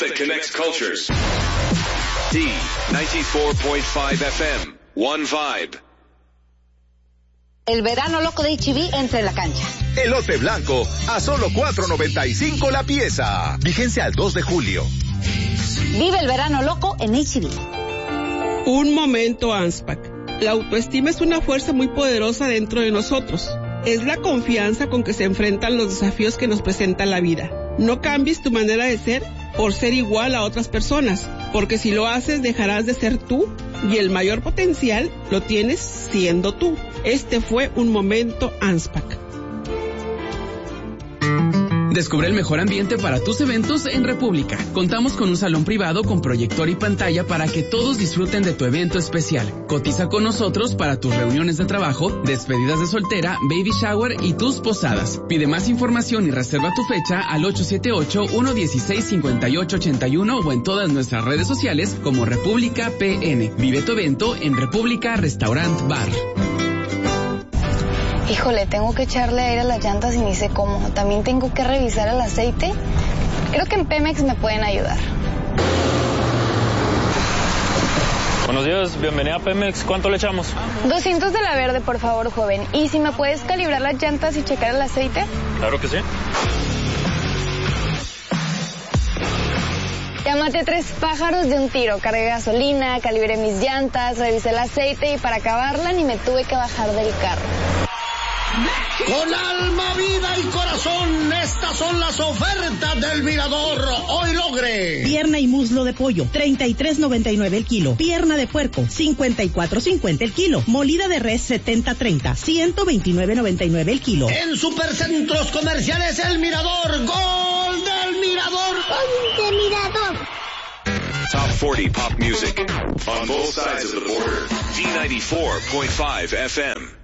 that connects cultures. D94.5 FM, One Vibe. El verano loco de H-E-B entra en la cancha. Elote blanco a solo $4.95 la pieza. Vigencia al 2 de julio. Vive el verano loco en H-E-B. Un momento, ANSPAC. La autoestima es una fuerza muy poderosa dentro de nosotros. Es la confianza con que se enfrentan los desafíos que nos presenta la vida. No cambies tu manera de ser por ser igual a otras personas, porque si lo haces dejarás de ser tú y el mayor potencial lo tienes siendo tú. Este fue un momento ANSPAC. Descubre el mejor ambiente para tus eventos en República. Contamos con un salón privado con proyector y pantalla para que todos disfruten de tu evento especial. Cotiza con nosotros para tus reuniones de trabajo, despedidas de soltera, baby shower y tus posadas. Pide más información y reserva tu fecha al 878-116-5881 o en todas nuestras redes sociales como República PN. Vive tu evento en República Restaurant Bar. Híjole, tengo que echarle aire a las llantas y ni sé cómo. También tengo que revisar el aceite. Creo que en Pemex me pueden ayudar. Buenos días, bienvenida a Pemex. ¿Cuánto le echamos? 200 de la verde, por favor, joven. ¿Y si me puedes calibrar las llantas y checar el aceite? Claro que sí. Ya maté 3 pájaros de un tiro. Cargué gasolina, calibré mis llantas, revisé el aceite y para acabarla ni me tuve que bajar del carro. Con alma, vida y corazón, estas son las ofertas del Mirador. Hoy logre. Pierna y muslo de pollo, $33.99 el kilo. Pierna de puerco, $54.50 el kilo. Molida de res, $70.30, $129.99 el kilo. En Supercentros Comerciales El Mirador, gol del Mirador. Gol del Mirador. Top 40 pop music on both sides of the border. D94.5 FM.